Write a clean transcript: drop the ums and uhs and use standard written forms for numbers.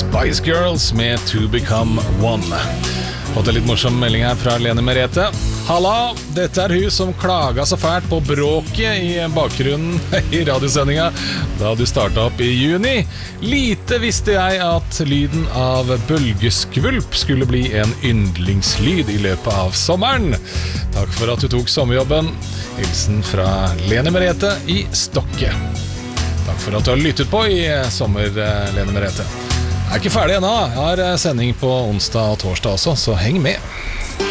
Spice Girls med To Become One. Fått en litt morsom melding her fra Lene Merete. Halla, dette hun som klaget så fælt på bråket i bakgrunnen i radiosendinga da du startet opp i juni. Lite visste jeg at lyden av bølgeskvulp skulle bli en yndlingslyd i løpet av sommeren. Takk for at du tok sommerjobben. Hilsen fra Lene Merete i Stokke. Takk for at du har lyttet på i sommer, Lene Merete. Jeg ikke ferdig ennå. Jeg har sending på onsdag og torsdag også, så heng med.